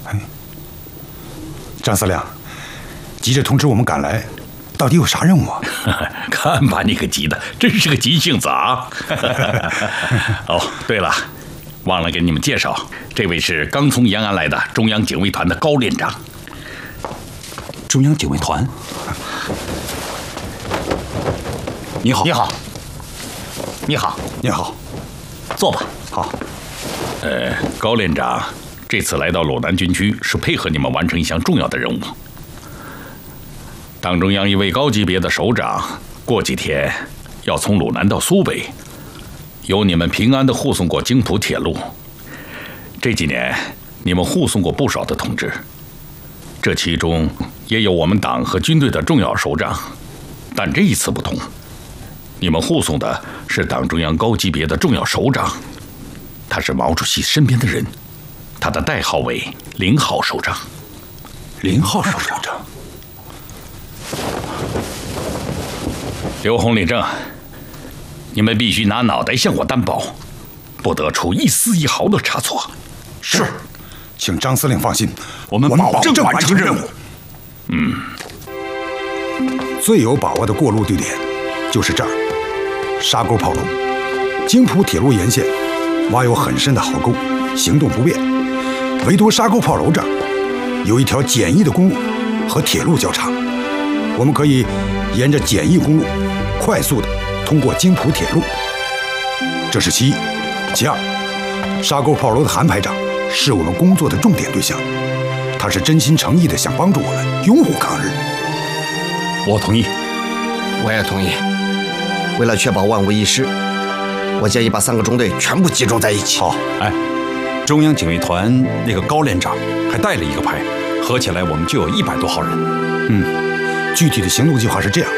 张司令，急着通知我们赶来，到底有啥任务啊？ 看把你给急的，真是个急性子啊！哦，对了，忘了给你们介绍，这位是刚从延安来的中央警卫团的高连长。 中央警卫团，你好， 你好，你好， 你好， 坐吧。 好。 高连长，这次来到鲁南军区是配合你们完成一项重要的任务。党中央一位高级别的首长，过几天要从鲁南到苏北，由你们平安地护送过京浦铁路。这几年，你们护送过不少的同志，这其中也有我们党和军队的重要首长，但这一次不同，你们护送的是党中央高级别的重要首长，他是毛主席身边的人，他的代号为0号首长。 0号首长。 刘洪、领正，你们必须拿脑袋向我担保，不得出一丝一毫的差错。 是，请张司令放心， 我们保证完成任务。 最有把握的过路地点就是这儿，沙沟炮楼。京浦铁路沿线挖有很深的壕沟，行动不便。唯独沙沟炮楼这儿有一条简易的公路和铁路交叉，我们可以沿着简易公路快速的通过京浦铁路。这是其一。其二，沙沟炮楼的韩排长是我们工作的重点对象，他是真心诚意的想帮助我们拥护抗日。 我同意。 我也同意。为了确保万无一失，我建议把3个中队全部集中在一起。 好， 哎，中央警卫团那个高连长还带了一个排，合起来我们就有100多号人。 具体的行动计划是这样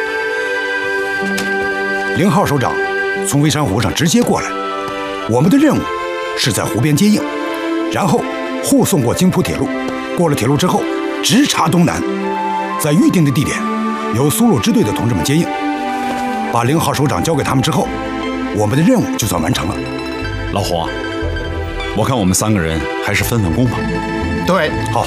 ：0号首长从微山湖上直接过来，我们的任务是在湖边接应，然后护送过京浦铁路，过了铁路之后直插东南，在预定的地点由苏鲁支队的同志们接应。把0号首长交给他们之后，我们的任务就算完成了。 老胡啊，我看我们3个人还是分分工吧。 对， 好。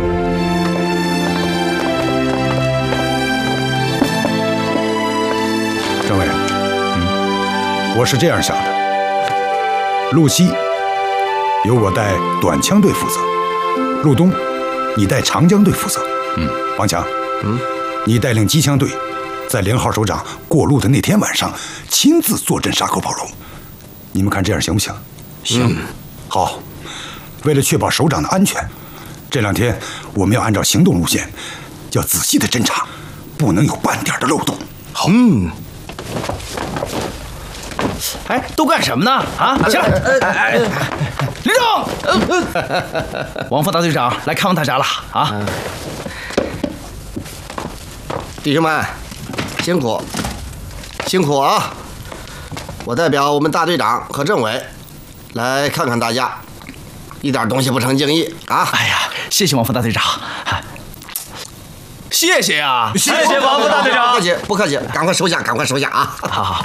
政委，我是这样想的：路西由我带短枪队负责，路东你带长江队负责。王强，你带领机枪队，在0号首长过路的那天晚上亲自坐镇沙沟炮楼。你们看这样行不行？ 行。 好。为了确保首长的安全，这2天我们要按照行动路线，要仔细的侦查，不能有半点的漏洞。好。 哎，都干什么呢？啊，起来！立正！王副大队长来看望大家了啊！ 弟兄们，辛苦，辛苦啊！我代表我们大队长和政委来看看大家，一点东西不成敬意啊！ 哎呀，谢谢王副大队长，谢谢呀！ 谢谢王副大队长，不客气，不客气，赶快收下，赶快收下啊！ 好好。